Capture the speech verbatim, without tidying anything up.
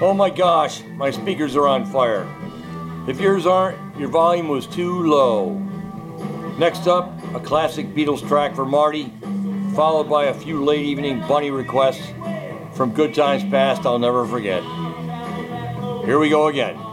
Oh my gosh, my speakers are on fire. If yours aren't, your volume was too low. Next up, a classic Beatles track for Marty, followed by a few late evening bunny requests from good times past I'll never forget. Here we go again.